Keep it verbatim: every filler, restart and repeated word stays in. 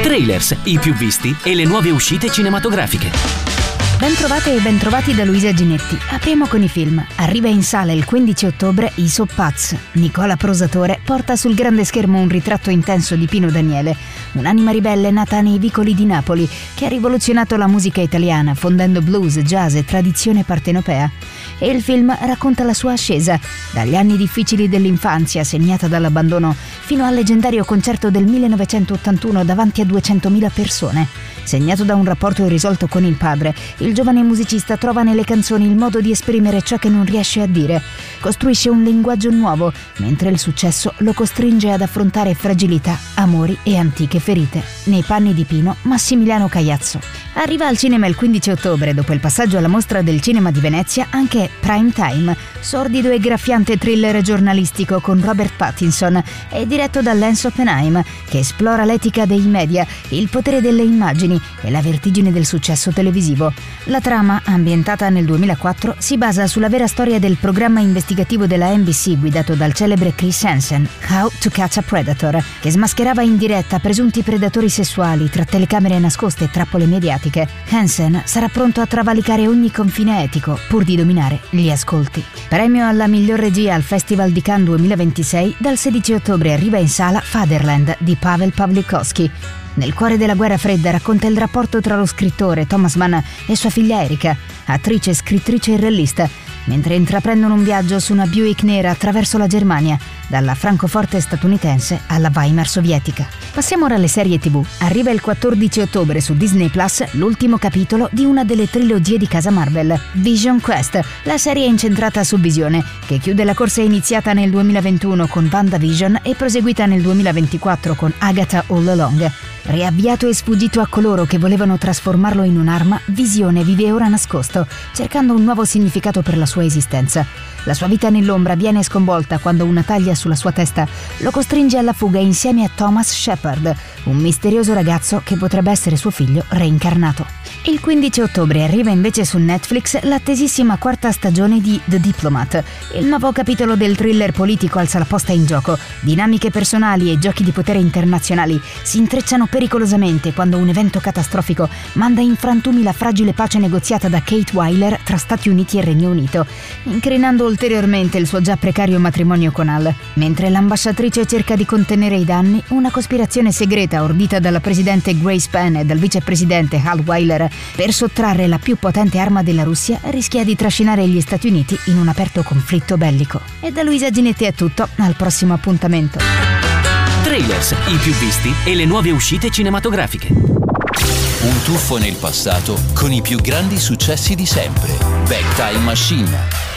Trailers, i più visti e le nuove uscite cinematografiche. Bentrovate e bentrovati da Luisa Ginetti. Apriamo con i film. Arriva in sala il quindici ottobre I Soppaz. Nicola Prosatore porta sul grande schermo un ritratto intenso di Pino Daniele, un'anima ribelle nata nei vicoli di Napoli che ha rivoluzionato la musica italiana fondendo blues, jazz e tradizione partenopea. E il film racconta la sua ascesa, dagli anni difficili dell'infanzia segnata dall'abbandono fino al leggendario concerto del millenovecentottantuno davanti a duecentomila persone. Segnato da un rapporto irrisolto con il padre, il giovane musicista trova nelle canzoni il modo di esprimere ciò che non riesce a dire. Costruisce un linguaggio nuovo, mentre il successo lo costringe ad affrontare fragilità, amori e antiche ferite. Nei panni di Pino, Massimiliano Cagliazzo. Arriva al cinema il quindici ottobre, dopo il passaggio alla Mostra del Cinema di Venezia, anche Prime Time, sordido e graffiante thriller giornalistico con Robert Pattinson e diretto da Lance Oppenheim, che esplora l'etica dei media, il potere delle immagini e la vertigine del successo televisivo. La trama, ambientata nel duemilaquattro, si basa sulla vera storia del programma investigativo della N B C guidato dal celebre Chris Hansen, How to Catch a Predator, che smascherava in diretta presunti predatori sessuali tra telecamere nascoste e trappole mediatiche. Hansen sarà pronto a travalicare ogni confine etico pur di dominare gli ascolti. Premio alla miglior regia al Festival di Cannes duemilaventisei, dal sedici ottobre arriva in sala Fatherland di Pavel Pawlikowski. Nel cuore della guerra fredda racconta il rapporto tra lo scrittore Thomas Mann e sua figlia Erika, attrice, scrittrice e regista, mentre intraprendono un viaggio su una Buick nera attraverso la Germania, dalla Francoforte statunitense alla Weimar sovietica. Passiamo ora alle serie tivù. Arriva il quattordici ottobre su Disney Plus l'ultimo capitolo di una delle trilogie di casa Marvel, Vision Quest. La serie è incentrata su Visione, che chiude la corsa iniziata nel duemilaventuno con WandaVision e proseguita nel duemilaventiquattro con Agatha All Along. Riavviato e sfuggito a coloro che volevano trasformarlo in un'arma, Visione vive ora nascosto, cercando un nuovo significato per la sua esistenza. La sua vita nell'ombra viene sconvolta quando una taglia sulla sua testa lo costringe alla fuga insieme a Thomas Shepard, un misterioso ragazzo che potrebbe essere suo figlio reincarnato. Il quindici ottobre arriva invece su Netflix l'attesissima quarta stagione di The Diplomat. Il nuovo capitolo del thriller politico alza la posta in gioco. Dinamiche personali e giochi di potere internazionali si intrecciano pericolosamente quando un evento catastrofico manda in frantumi la fragile pace negoziata da Kate Weiler tra Stati Uniti e Regno Unito, incrinando ulteriormente il suo già precario matrimonio con Al. Mentre l'ambasciatrice cerca di contenere i danni, una cospirazione segreta ordita dalla presidente Grace Penn e dal vicepresidente Hal Weiler per sottrarre la più potente arma della Russia rischia di trascinare gli Stati Uniti in un aperto conflitto bellico. E da Luisa Ginetti è tutto, al prossimo appuntamento. Trailers, i più visti e le nuove uscite cinematografiche. Un tuffo nel passato con i più grandi successi di sempre. Back Time Machine.